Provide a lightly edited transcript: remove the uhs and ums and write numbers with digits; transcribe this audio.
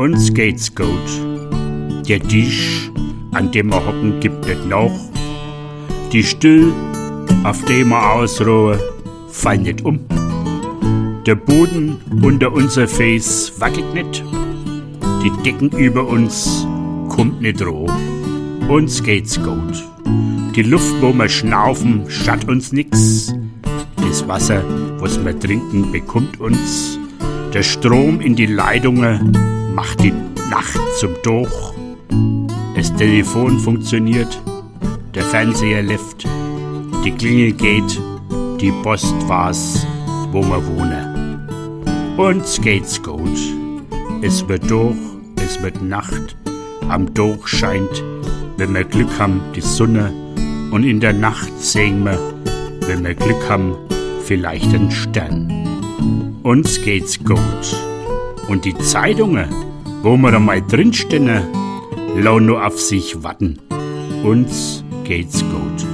Uns geht's gut. Der Tisch, an dem wir hocken, gibt nicht noch. Die Stühle, auf dem wir ausruhen, fallen nicht um. Der Boden unter unser Face wackelt nicht. Die Decken über uns kommt nicht roh. Uns geht's gut. Die Luft, wo wir schnaufen, schadet uns nix. Das Wasser, was wir trinken, bekommt uns. Der Strom in die Leitungen macht die Nacht zum Doch. Das Telefon funktioniert, der Fernseher läuft, die Klingel geht, die Post war's, wo wir wohnen. Uns geht's gut. Es wird durch, es wird Nacht, am Doch scheint, wenn wir Glück haben, die Sonne, und in der Nacht sehen wir, wenn wir Glück haben, vielleicht einen Stern. Uns geht's gut. Und die Zeitungen, wo wir einmal drinstehen, lau nur auf sich warten. Uns geht's gut.